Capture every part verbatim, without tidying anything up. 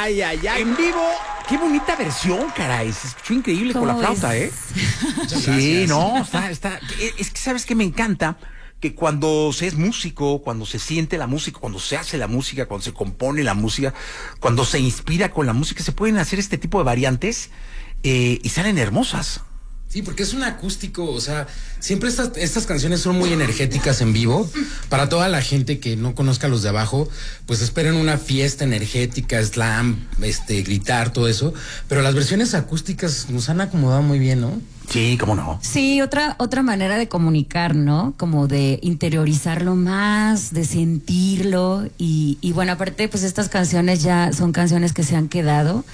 Ay, ay, ay. En vivo, qué bonita versión, caray. Se escuchó increíble con la flauta, ¿eh? Muchas sí, gracias. no, está, está. Es que sabes que me encanta que cuando se es músico, cuando se siente la música, cuando se hace la música, cuando se compone la música, cuando se inspira con la música, se pueden hacer este tipo de variantes eh, y salen hermosas. Sí, porque es un acústico, o sea, siempre estas, estas canciones son muy energéticas en vivo. Para toda la gente que no conozca los de abajo, pues esperen una fiesta energética, slam, este, gritar, todo eso. Pero las versiones acústicas nos han acomodado muy bien, ¿no? Sí, cómo no. Sí, otra, otra manera de comunicar, ¿no? Como de interiorizarlo más, de sentirlo. Y, y bueno, aparte, pues estas canciones ya son canciones que se han quedado.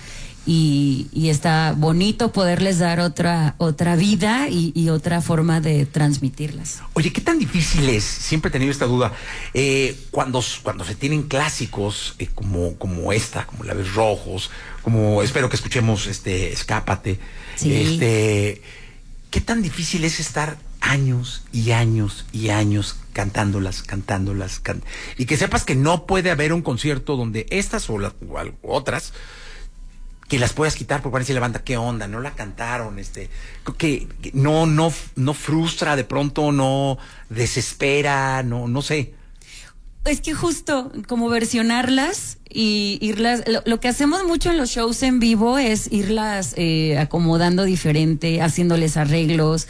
Y, y está bonito poderles dar otra otra vida y, y otra forma de transmitirlas. Oye, ¿qué tan difícil es? Siempre he tenido esta duda. Eh, cuando, cuando se tienen clásicos eh, como, como esta, como La Vez Rojos, como espero que escuchemos este Escápate. Sí. Este, ¿qué tan difícil es estar años y años y años cantándolas, cantándolas, can... y que sepas que no puede haber un concierto donde estas o, la, o algo, otras que las puedas quitar porque van a decir la banda, ¿qué onda? No la cantaron, este, que, que no, no, no frustra de pronto, no desespera, no, no sé. Es que justo como versionarlas y irlas, lo, lo que hacemos mucho en los shows en vivo es irlas eh, acomodando diferente, haciéndoles arreglos,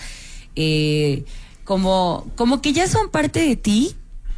eh, como, como que ya son parte de ti.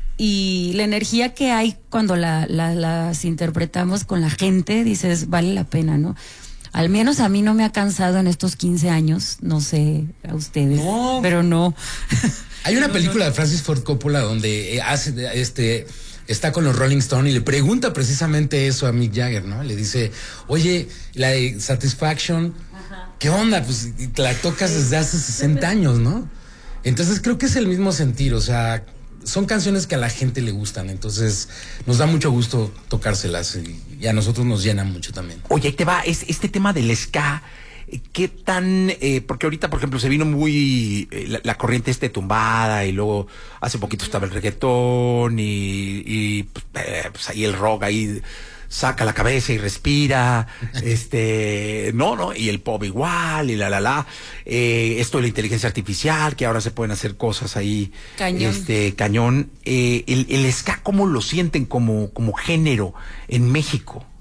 Y la energía que hay cuando la, la, las interpretamos con la gente, dices, vale la pena, ¿no? Al menos a mí no me ha cansado en estos quince años, no sé a ustedes, no. pero no. Hay una película de Francis Ford Coppola donde hace, este, está con los Rolling Stones y le pregunta precisamente eso a Mick Jagger, ¿no? Le dice, oye, la de Satisfaction, ajá, ¿qué onda? Pues la tocas desde hace sesenta años, ¿no? Entonces creo que es el mismo sentir, o sea, son canciones que a la gente le gustan, entonces nos da mucho gusto tocárselas y, y a nosotros nos llena mucho también. Oye, ahí te va, es, este tema del ska, ¿qué tan, eh, porque ahorita, por ejemplo, se vino muy eh, la, la corriente este tumbada y luego hace poquito estaba el reggaetón y, y eh, pues ahí el rock ahí saca la cabeza y respira, este, no, no, y el pop igual, y la, la, la, eh, esto de la inteligencia artificial, que ahora se pueden hacer cosas ahí, cañón, este, cañón, eh, el, el ska, ¿cómo lo sienten como, como género en México?